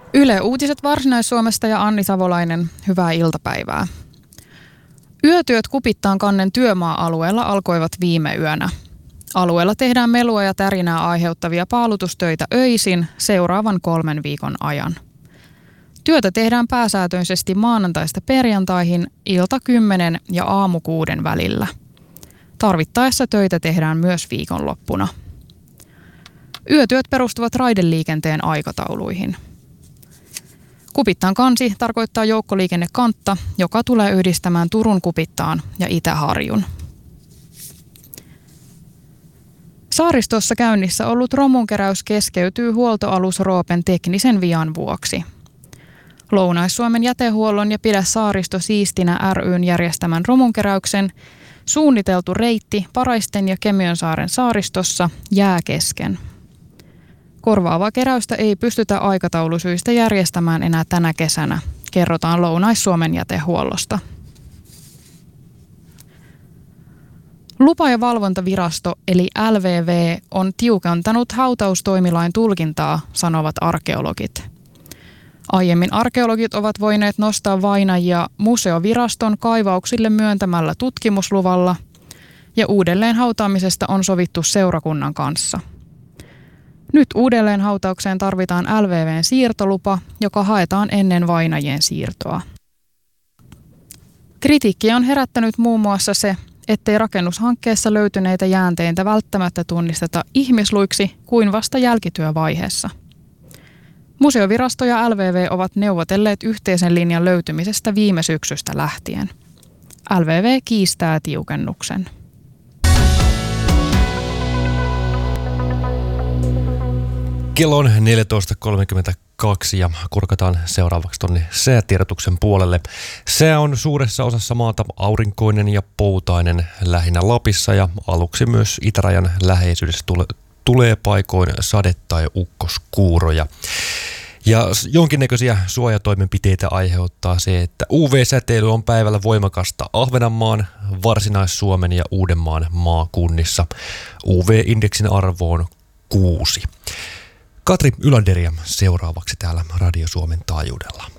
Yle Uutiset Varsinais-Suomesta ja Anni Savolainen, hyvää iltapäivää. Yötyöt Kupittaan kannen työmaa-alueella alkoivat viime yönä. Alueella tehdään melua ja tärinää aiheuttavia paalutustöitä öisin seuraavan 3 viikon ajan. Työtä tehdään pääsääntöisesti maanantaista perjantaihin ilta 10 ja aamu 6 välillä. Tarvittaessa töitä tehdään myös viikonloppuna. Yötyöt perustuvat raideliikenteen aikatauluihin. Kupittaan kansi tarkoittaa joukkoliikennekantta, joka tulee yhdistämään Turun Kupittaan ja Itä-Harjun. Saaristossa käynnissä ollut romunkeräys keskeytyy huoltoalus Roopen teknisen vian vuoksi. Lounais-Suomen jätehuollon ja Pidä Saaristo siistinä ry:n järjestämän romunkeräyksen suunniteltu reitti Paraisten ja Kemiönsaaren saaristossa jää kesken. Korvaavaa keräystä ei pystytä aikataulusyistä järjestämään enää tänä kesänä, kerrotaan Lounais-Suomen jätehuollosta. Lupa- ja valvontavirasto eli LVV on tiukentanut hautaustoimilain tulkintaa, sanovat arkeologit. Aiemmin arkeologit ovat voineet nostaa vainajia museoviraston kaivauksille myöntämällä tutkimusluvalla ja uudelleen hautaamisesta on sovittu seurakunnan kanssa. Nyt uudelleen hautaukseen tarvitaan LVV:n siirtolupa, joka haetaan ennen vainajien siirtoa. Kritiikkiä on herättänyt muun muassa se, ettei rakennushankkeessa löytyneitä jäänteitä välttämättä tunnisteta ihmisluiksi kuin vasta jälkityövaiheessa. Museovirasto ja LVV ovat neuvotelleet yhteisen linjan löytymisestä viime syksystä lähtien. LVV kiistää tiukennuksen. Kello on 14.32 ja kurkataan seuraavaksi tuonne säätiedotuksen puolelle. Sää on suuressa osassa maata aurinkoinen ja poutainen lähinnä Lapissa ja aluksi myös itärajan läheisyydessä tulee paikoin sade- tai ukkoskuuroja. Ja jonkinnäköisiä suojatoimenpiteitä aiheuttaa se, että UV-säteily on päivällä voimakasta Ahvenanmaan, Varsinais-Suomen ja Uudenmaan maakunnissa. UV-indeksin arvo on 6. Katri Ylanderia seuraavaksi täällä Radio Suomen taajuudella.